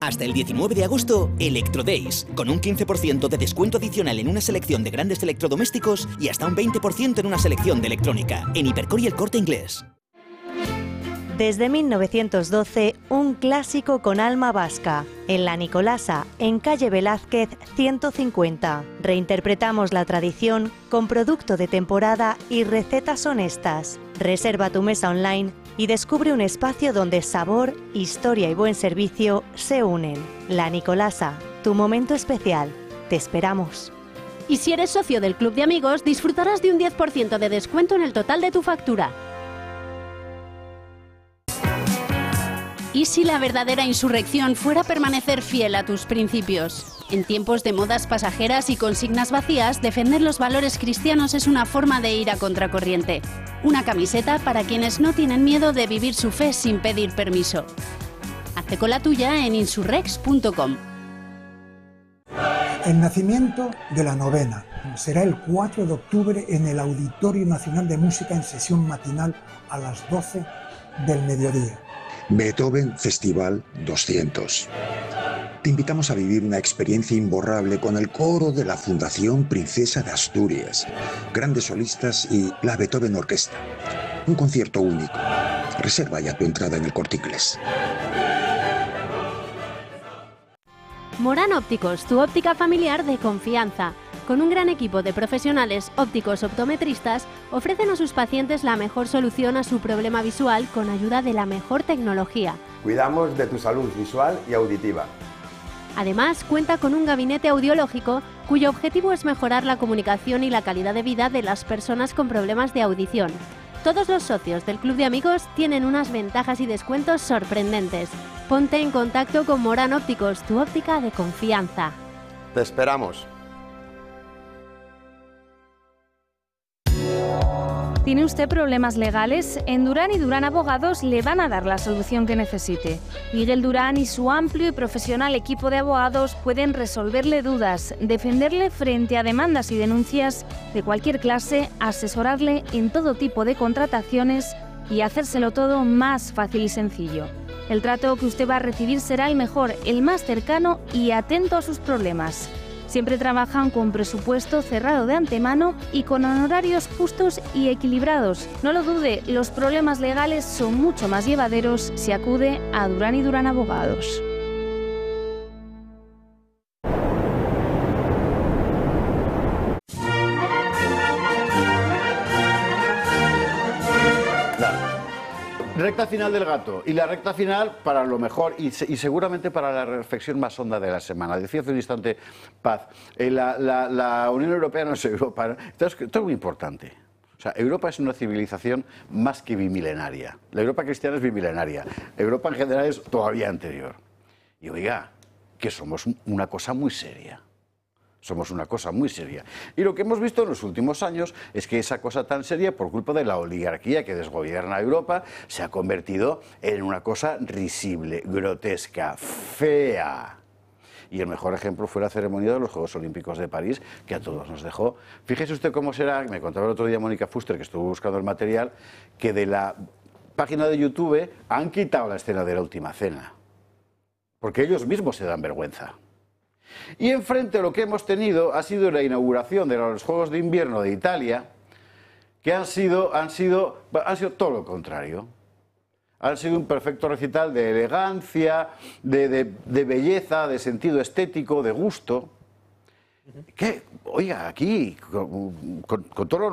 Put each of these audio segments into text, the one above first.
Hasta el 19 de agosto, Electrodays, con un 15% de descuento adicional en una selección de grandes electrodomésticos y hasta un 20% en una selección de electrónica, en Hipercor y El Corte Inglés. Desde 1912, un clásico con alma vasca. En La Nicolasa, en calle Velázquez 150. Reinterpretamos la tradición con producto de temporada y recetas honestas. Reserva tu mesa online y descubre un espacio donde sabor, historia y buen servicio se unen. La Nicolasa, tu momento especial. Te esperamos. Y si eres socio del Club de Amigos, disfrutarás de un 10% de descuento en el total de tu factura. ¿Y si la verdadera insurrección fuera permanecer fiel a tus principios? En tiempos de modas pasajeras y consignas vacías, defender los valores cristianos es una forma de ir a contracorriente. Una camiseta para quienes no tienen miedo de vivir su fe sin pedir permiso. Hazte con la tuya en insurrex.com. El nacimiento de la novena será el 4 de octubre en el Auditorio Nacional de Música en sesión matinal a las 12 del mediodía. Beethoven Festival 200. Te invitamos a vivir una experiencia imborrable con el coro de la Fundación Princesa de Asturias, grandes solistas y la Beethoven Orquesta. Un concierto único. Reserva ya tu entrada en El Corte Inglés. Morán Ópticos, tu óptica familiar de confianza. Con un gran equipo de profesionales ópticos optometristas, ofrecen a sus pacientes la mejor solución a su problema visual con ayuda de la mejor tecnología. Cuidamos de tu salud visual y auditiva. Además, cuenta con un gabinete audiológico cuyo objetivo es mejorar la comunicación y la calidad de vida de las personas con problemas de audición. Todos los socios del Club de Amigos tienen unas ventajas y descuentos sorprendentes. Ponte en contacto con Morán Ópticos, tu óptica de confianza. Te esperamos. ¿Tiene usted problemas legales? En Durán y Durán Abogados le van a dar la solución que necesite. Miguel Durán y su amplio y profesional equipo de abogados pueden resolverle dudas, defenderle frente a demandas y denuncias de cualquier clase, asesorarle en todo tipo de contrataciones y hacérselo todo más fácil y sencillo. El trato que usted va a recibir será el mejor, el más cercano y atento a sus problemas. Siempre trabajan con presupuesto cerrado de antemano y con honorarios justos y equilibrados. No lo dude, los problemas legales son mucho más llevaderos si acude a Durán y Durán Abogados. Recta final del gato, y la recta final para lo mejor y seguramente para la reflexión más honda de la semana. Decía hace un instante Paz, la Unión Europea no es Europa. Esto es muy importante. O sea, Europa es una civilización más que bimilenaria. La Europa cristiana es bimilenaria. Europa en general es todavía anterior. Y oiga, que somos una cosa muy seria. Somos una cosa muy seria. Y lo que hemos visto en los últimos años es que esa cosa tan seria, por culpa de la oligarquía que desgobierna Europa, se ha convertido en una cosa risible, grotesca, fea. Y el mejor ejemplo fue la ceremonia de los Juegos Olímpicos de París, que a todos nos dejó. Fíjese usted cómo será, me contaba el otro día Mónica Fuster, que estuvo buscando el material, que de la página de YouTube han quitado la escena de la última cena. Porque ellos mismos se dan vergüenza. Y enfrente lo que hemos tenido ha sido la inauguración de los Juegos de Invierno de Italia, que han sido todo lo contrario. Han sido un perfecto recital de elegancia, de belleza, de sentido estético, de gusto. Que, oiga, aquí, con todo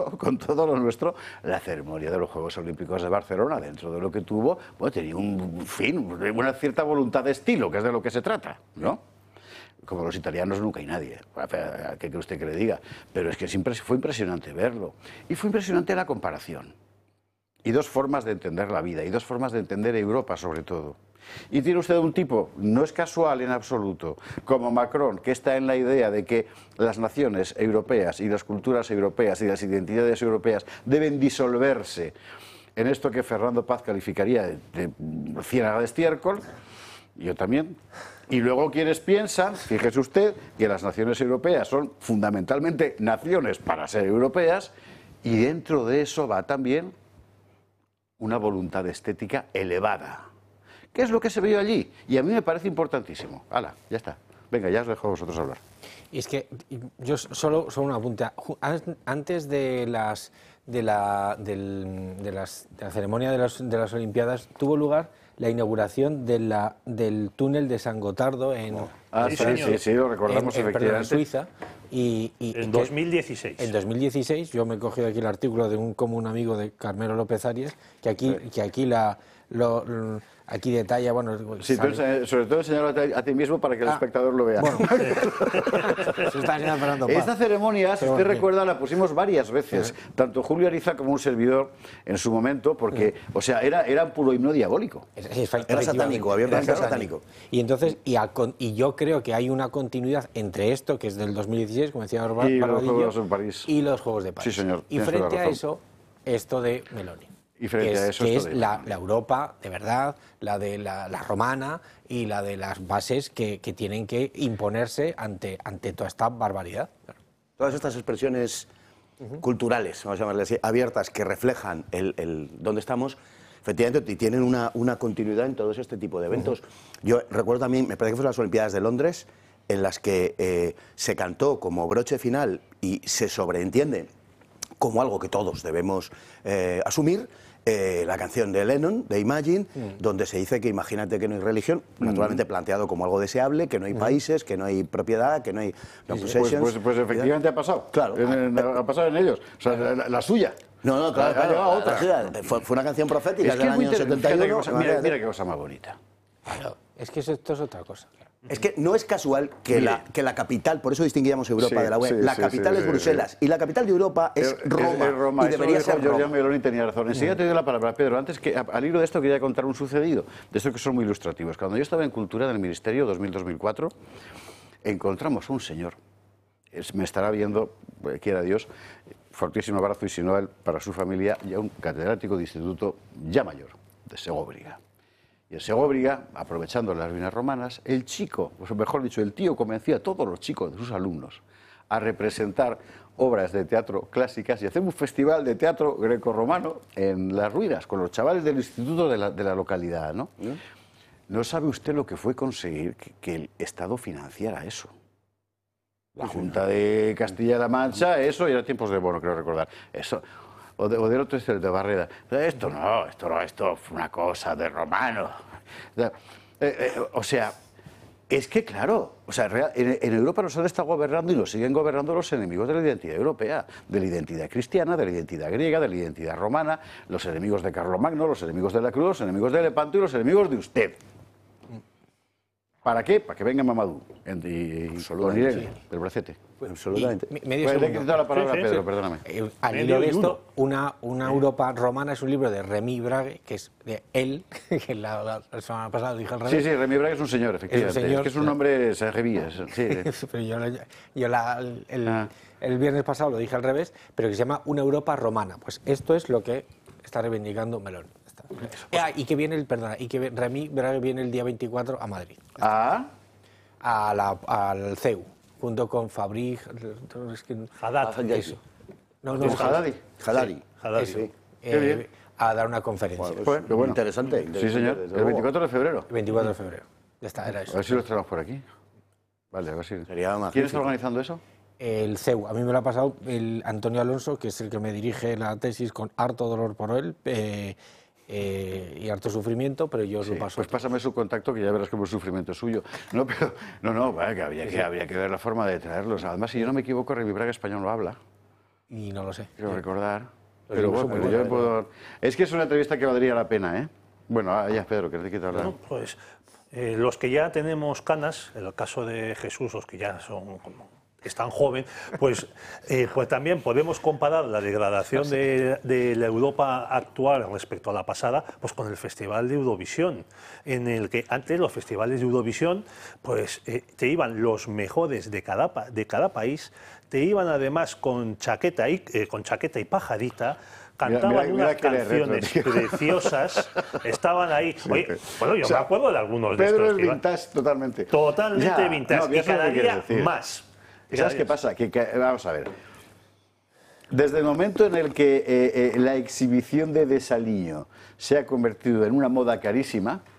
lo nuestro, la ceremonia de los Juegos Olímpicos de Barcelona, dentro de lo que tuvo, bueno, tenía un fin, una cierta voluntad de estilo, que es de lo que se trata, ¿no? Como los italianos nunca hay nadie, que usted que le diga, pero es que siempre fue impresionante verlo. Y fue impresionante la comparación. Y dos formas de entender la vida, y dos formas de entender Europa sobre todo. Y tiene usted un tipo, no es casual en absoluto, como Macron, que está en la idea de que las naciones europeas y las culturas europeas y las identidades europeas deben disolverse en esto que Fernando Paz calificaría de ciénaga de estiércol. Yo también. Y luego quienes piensan, fíjese usted, que las naciones europeas son fundamentalmente naciones para ser europeas, y dentro de eso va también una voluntad estética elevada, ¿Qué es lo que se vio allí? Y a mí me parece importantísimo. ¡Hala! Ya está. Venga, ya os dejo a vosotros hablar. Y es que yo solo una punta. Antes de la ceremonia de las Olimpiadas tuvo lugar la inauguración del túnel de San Gotardo en sí, lo recordamos efectivamente. En Suiza. En 2016. En 2016, yo me he cogido aquí el artículo de un común amigo de Carmelo López Arias, que aquí detalla, bueno... Sí, sobre todo enseñarlo a ti mismo para que el espectador lo vea. Bueno, se está Fernando Paz. Esta ceremonia, si usted recuerda, la pusimos varias veces, tanto Julio Ariza como un servidor en su momento, porque, o sea, era un puro himno diabólico. Era satánico, abiertamente satánico. Y entonces, y yo creo que hay una continuidad entre esto, que es del 2016, como decía Barbadillo, y los Juegos de París. Y los Juegos de París. Sí, señor. Y frente a eso, esto de Meloni. Y frente a eso, que es la Europa de verdad, la de la romana y la de las bases que tienen que imponerse ante toda esta barbaridad. Todas estas expresiones culturales, vamos a llamarle así, abiertas, que reflejan dónde estamos, efectivamente tienen una continuidad en todos este tipo de eventos. Yo recuerdo también, me parece que fueron las Olimpiadas de Londres, en las que se cantó como broche final y se sobreentiende como algo que todos debemos asumir, la canción de Lennon, de Imagine, donde se dice que imagínate que no hay religión, naturalmente planteado como algo deseable, que no hay países, que no hay propiedad, que no hay possessions. Pues efectivamente ha pasado. Claro. Ha pasado en ellos. O sea, la suya. No, claro. Ha llegado otra. Fue una canción profética del año 71. Mira qué cosa más bonita. Claro, es que esto es otra cosa. Es que no es casual que la capital, por eso distinguíamos Europa de la UE, la capital es Bruselas y la capital de Europa es Roma, y debería ser Roma. Meloni tenía razón. Enseguida te doy la palabra, Pedro. Antes que al hilo de esto quería contar un sucedido, de estos que son muy ilustrativos. Cuando yo estaba en Cultura del Ministerio 2000-2004, encontramos a un señor, me estará viendo, quiera Dios, fortísimo abrazo y si no él, para su familia, ya un catedrático de instituto ya mayor, de Segóbriga. Y en Segóbriga, aprovechando las ruinas romanas, el chico, o mejor dicho, el tío convencía a todos los chicos de sus alumnos a representar obras de teatro clásicas y hacer un festival de teatro grecorromano en las ruinas, con los chavales del instituto de la localidad, ¿no? ¿No sabe usted lo que fue conseguir que el Estado financiara eso? La Junta de Castilla-La Mancha, eso, y era tiempos de Bono, creo recordar. Eso... O del otro de Barreda. Esto fue una cosa de romano. O sea, es que claro, o sea, en Europa nos han estado gobernando y nos siguen gobernando los enemigos de la identidad europea, de la identidad cristiana, de la identidad griega, de la identidad romana, los enemigos de Carlomagno, los enemigos de la Cruz, los enemigos de Lepanto y los enemigos de usted. ¿Para qué? Para que venga Mamadou con Irene, del bracete. Absolutamente. Medio le he segundo. quitado la palabra a Pedro, perdóname. Al hilo de esto, una Europa romana es un libro de Remy Brague, que es de él, que la semana pasada dije al revés. Sí, Remy Brague es un señor, efectivamente. Es que es un nombre Sajevías. Sí. Pero el viernes pasado lo dije al revés, pero que se llama Una Europa romana. Pues esto es lo que está reivindicando Meloni. Y que viene Remy Brague viene el día 24 a Madrid. Al CEU, junto con Fabri... Haddad. Eso. No, Haddadi. Sí. A dar una conferencia. Pues, bueno. Interesante. Sí, señor. El 24 de febrero. El 24 de febrero. Ya está, era eso. A ver si lo traemos por aquí. Vale, a ver si... Sería ¿Quién está organizando eso? El CEU. A mí me lo ha pasado el Antonio Alonso, que es el que me dirige la tesis con harto dolor por él. Y harto sufrimiento, pero yo os lo paso. Pues pásame su contacto, que ya verás como el sufrimiento es suyo. No, pero vale, que habría que ver la forma de traerlos. Además, si yo no me equivoco, Remy Brague español no habla. Y no lo sé. Quiero recordar. Pero bueno, yo puedo... Es que es una entrevista que valdría la pena, ¿eh? Bueno, ya, Pedro, que te quiero hablar. No, pues los que ya tenemos canas, en el caso de Jesús, los que ya son... es tan joven, pues también podemos comparar la degradación de la Europa actual respecto a la pasada, pues con el Festival de Eurovisión, en el que antes los festivales de Eurovisión, pues te iban los mejores de cada país, te iban además con chaqueta y pajarita, cantaban unas canciones preciosas, estaban ahí. Oye, bueno, yo me acuerdo de algunos de estos. Pedro es vintage totalmente. Totalmente vintage, y cada día más. ¿Sabes qué pasa? Vamos a ver. Desde el momento en el que la exhibición de Desaliño se ha convertido en una moda carísima,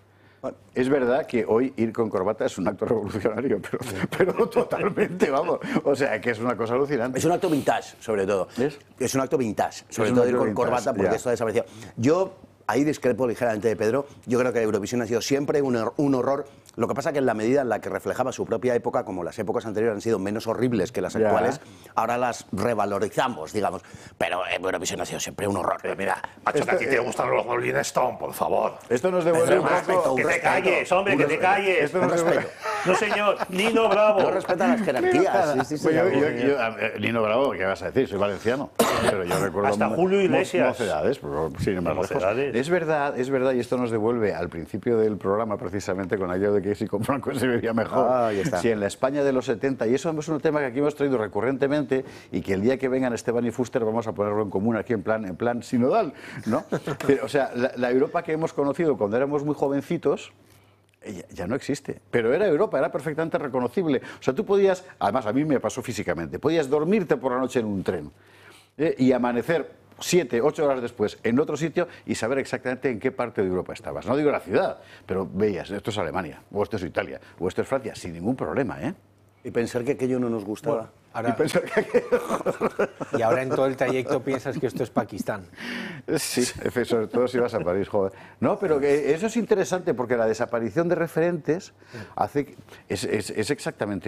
Es verdad que hoy ir con corbata es un acto revolucionario, pero totalmente, vamos. O sea, que es una cosa alucinante. Es un acto vintage, sobre todo. Es un acto vintage, sobre todo ir con corbata, porque esto ha desaparecido. Yo ahí discrepo ligeramente de Pedro. Yo creo que Eurovisión ha sido siempre un horror. Lo que pasa que en la medida en la que reflejaba su propia época, como las épocas anteriores han sido menos horribles que las actuales, ahora las revalorizamos, digamos. Pero Eurovisión ha sido siempre un horror. Mira, macho, que a ti te gustan los Rolling Stone, por favor. Esto nos devuelve un poco... Que te calles, hombre, que te calles. Esto nos devuelve... No, señor, Nino Bravo. No respeta las jerarquías. Nino Bravo, ¿qué vas a decir? Soy valenciano. Pero yo recuerdo... Hasta Julio Iglesias. Mocedades, sin embargo. Es verdad, y esto nos devuelve al principio del programa, precisamente, con aquello de que si con Franco se vivía mejor. Si en la España de los 70, y eso es un tema que aquí hemos traído recurrentemente, y que el día que vengan Esteban y Fuster vamos a ponerlo en común aquí en plan sinodal, ¿no? O sea, la Europa que hemos conocido cuando éramos muy jovencitos, ya no existe, pero era Europa, era perfectamente reconocible. O sea, tú podías, además a mí me pasó físicamente, podías dormirte por la noche en un tren y amanecer 7, 8 horas después en otro sitio y saber exactamente en qué parte de Europa estabas. No digo la ciudad, pero veías, esto es Alemania, o esto es Italia, o esto es Francia, sin ningún problema, ¿eh? Y pensar que aquello no nos gustaba. Ahora, y ahora en todo el trayecto piensas que esto es Pakistán. Sí, sobre todo si vas a París, joder. No, pero que eso es interesante porque la desaparición de referentes hace es exactamente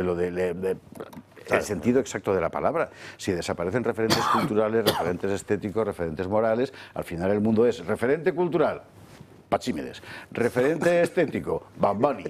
el sentido exacto de la palabra. Si desaparecen referentes culturales, referentes estéticos, referentes morales, al final el mundo es referente cultural, Pachímedes, referente estético, Bad Bunny.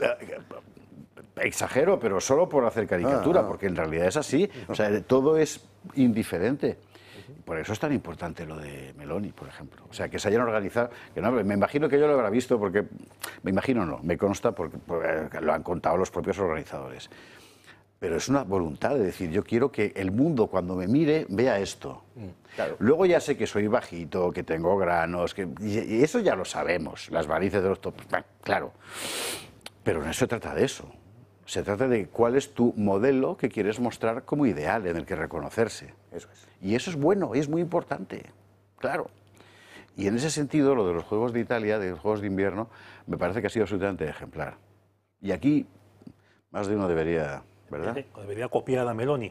Exagero, pero solo por hacer caricatura, porque en realidad es así. O sea, todo es indiferente. Por eso es tan importante lo de Meloni, por ejemplo. O sea, que se hayan organizado... Que no, me imagino que yo lo habrá visto, porque... Me imagino no, me consta porque lo han contado los propios organizadores. Pero es una voluntad de decir, yo quiero que el mundo cuando me mire vea esto. Claro. Luego ya sé que soy bajito, que tengo granos, y eso ya lo sabemos, las varices de los topos, claro. Pero no se trata de eso. Se trata de cuál es tu modelo que quieres mostrar como ideal en el que reconocerse. Eso es. Y eso es bueno, es muy importante, claro. Y en ese sentido, lo de los Juegos de Italia, de los Juegos de Invierno, me parece que ha sido absolutamente ejemplar. Y aquí, más de uno debería, ¿verdad? Debería copiar a Meloni.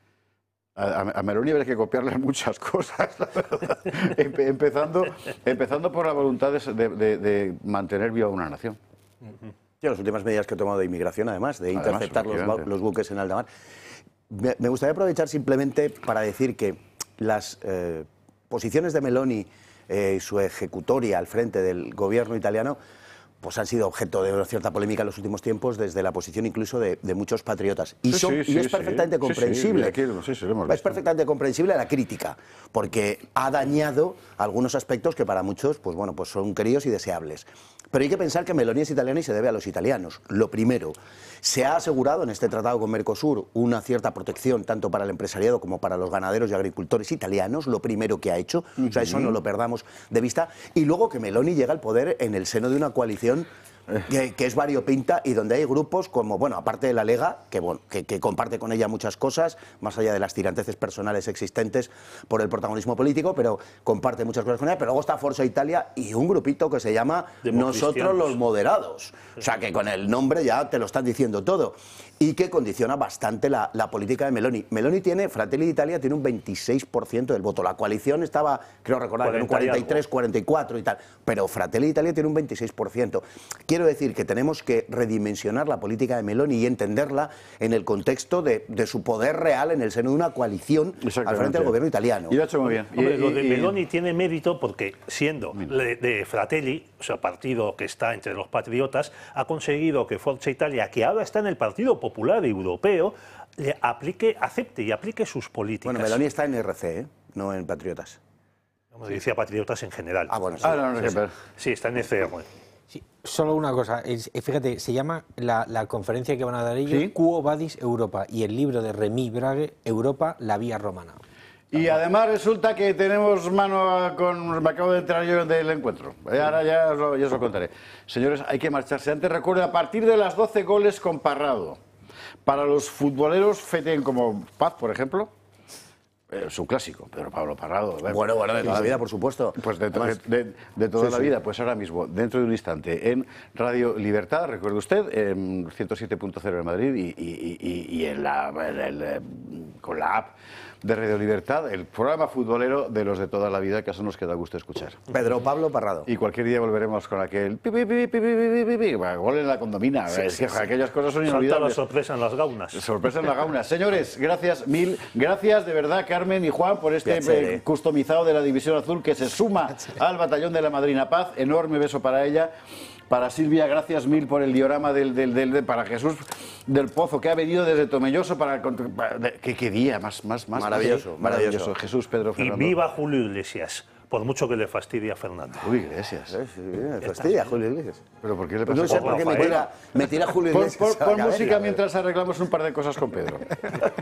A Meloni habría que copiarle muchas cosas, la verdad. empezando por la voluntad de mantener viva una nación. Sí, las últimas medidas que ha tomado de inmigración, además, de interceptar los buques en alta mar. Me gustaría aprovechar simplemente para decir que las posiciones de Meloni y su ejecutoria al frente del gobierno italiano pues han sido objeto de una cierta polémica en los últimos tiempos, desde la posición incluso de muchos patriotas. Y es perfectamente comprensible. Es perfectamente comprensible la crítica, porque ha dañado algunos aspectos que para muchos pues bueno, pues son queridos y deseables. Pero hay que pensar que Meloni es italiana y se debe a los italianos. Lo primero, se ha asegurado en este tratado con Mercosur una cierta protección tanto para el empresariado como para los ganaderos y agricultores italianos, lo primero que ha hecho, o sea, eso no lo perdamos de vista. Y luego que Meloni llega al poder en el seno de una coalición que es variopinta y donde hay grupos como, bueno, aparte de la Lega, que comparte con ella muchas cosas, más allá de las tiranteces personales existentes por el protagonismo político, pero comparte muchas cosas con ella, pero luego está Forza Italia y un grupito que se llama Nosotros los Moderados, o sea que con el nombre ya te lo están diciendo todo, y que condiciona bastante la política de Meloni. Meloni tiene, Fratelli d'Italia tiene un 26% del voto, la coalición estaba, creo recordar, en un 43, 44 y tal, pero Fratelli d'Italia tiene un 26%. Quiero decir que tenemos que redimensionar la política de Meloni y entenderla en el contexto de su poder real en el seno de una coalición al frente del gobierno italiano. Y lo ha hecho muy bien. Hombre, lo de Meloni tiene mérito porque, siendo de Fratelli, o sea, partido que está entre los patriotas, ha conseguido que Forza Italia, que ahora está en el Partido Popular Europeo, acepte y aplique sus políticas. Bueno, Meloni está en RC, no en Patriotas. Como decía, patriotas en general. Ah, bueno, sí, está en ECR. Sí, solo una cosa, fíjate, se llama la conferencia que van a dar ellos, Quo Vadis Europa, y el libro de Remy Brague, Europa, la vía romana. Y además resulta que tenemos mano con... Me acabo de enterar yo del encuentro. Ahora ya os lo contaré. Señores, hay que marcharse. Antes recuerdo, a partir de las 12 goles con Parrado. Para los futboleros feten como Paz, por ejemplo, Es un clásico, Pedro Pablo Parrado. Bueno, de toda la vida, por supuesto. Pues de toda la vida, pues ahora mismo, dentro de un instante, en Radio Libertad, recuerde usted, en 107.0 en Madrid y en con la app de Radio Libertad, el programa futbolero de los de toda la vida, que eso nos queda gusto escuchar. Pedro Pablo Parrado. Y cualquier día volveremos con aquel gol en la condomina. Es que aquellas cosas son inolvidables. Salta la sorpresa en las gaunas. Sorpresa en las gaunas. Señores, gracias mil. Gracias de verdad, Carmen y Juan, por este customizado de la División Azul que se suma al batallón de la Madrina Paz. Enorme beso para ella. Para Silvia, gracias mil por el diorama para Jesús del Pozo, que ha venido desde Tomelloso ¿Qué día más maravilloso. Jesús, Pedro, Fernando. Y viva Julio Iglesias, por mucho que le fastidie a Fernando. Julio Iglesias. Fastidia a Julio Iglesias. ¿Pero por qué le pasa? No sé por qué me tira Julio Iglesias. Pon música mientras arreglamos un par de cosas con Pedro.